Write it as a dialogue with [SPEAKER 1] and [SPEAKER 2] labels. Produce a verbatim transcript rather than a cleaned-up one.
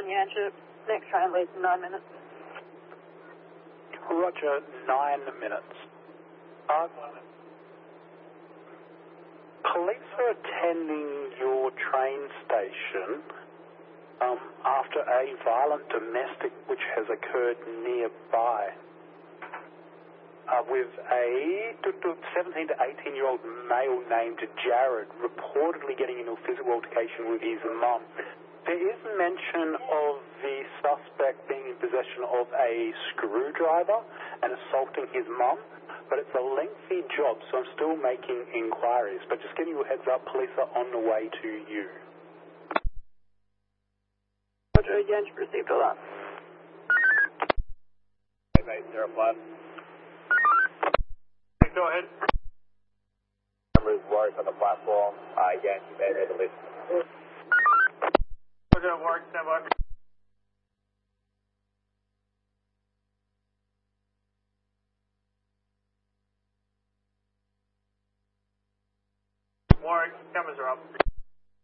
[SPEAKER 1] one Yankee. Next train leaves in nine minutes.
[SPEAKER 2] Roger, nine minutes. Uh, police are attending your train station um, after a violent domestic which has occurred nearby uh, with a seventeen to eighteen year old male named Jared reportedly getting into a physical altercation with his mum. There is mention of the suspect being in possession of a screwdriver and assaulting his mum, but it's a lengthy job, so I'm still making inquiries. But just giving you a heads up, police are on the way to you.
[SPEAKER 1] Roger, Yankee received all that.
[SPEAKER 3] Hey, mate, zero five. Go ahead. Numbers Warwick on the platform. Uh, Yankee, made it, list. Roger, Warwick, stand by. Warwick, cameras are up.